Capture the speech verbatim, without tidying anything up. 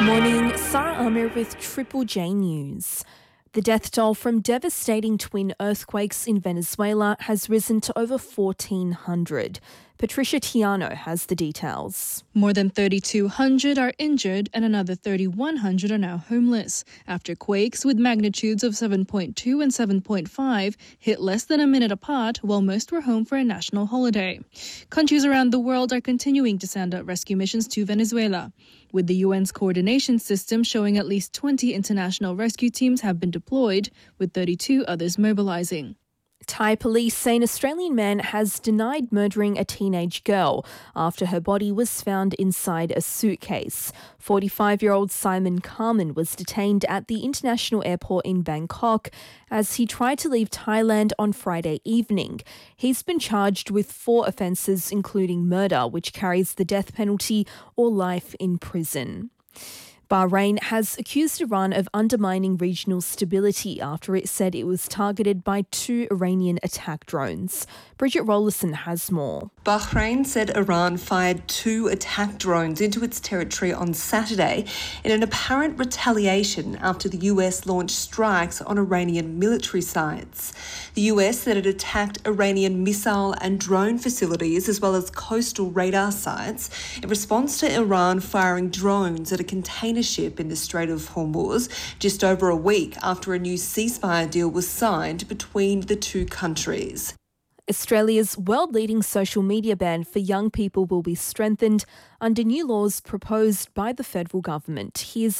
Morning, Sarah Amir with Triple J News. The death toll from devastating twin earthquakes in Venezuela has risen to over fourteen hundred. Patricia Tiano has the details. More than three thousand two hundred are injured and another three thousand one hundred are now homeless after quakes with magnitudes of seven point two and seven point five hit less than a minute apart while most were home for a national holiday. Countries around the world are continuing to send out rescue missions to Venezuela, with the U N's coordination system showing at least twenty international rescue teams have been deployed, with thirty-two others mobilising. Thai police say an Australian man has denied murdering a teenage girl after her body was found inside a suitcase. forty-five-year-old Simon Carmen was detained at the international airport in Bangkok as he tried to leave Thailand on Friday evening. He's been charged with four offences, including murder, which carries the death penalty or life in prison. Bahrain has accused Iran of undermining regional stability after it said it was targeted by two Iranian attack drones. Bridget Rollerson has more. Bahrain said Iran fired two attack drones into its territory on Saturday in an apparent retaliation after the U S launched strikes on Iranian military sites. The U S said it attacked Iranian missile and drone facilities as well as coastal radar sites in response to Iran firing drones at a container ship in the Strait of Hormuz just over a week after a new ceasefire deal was signed between the two countries. Australia's world-leading social media ban for young people will be strengthened under new laws proposed by the federal government. Here's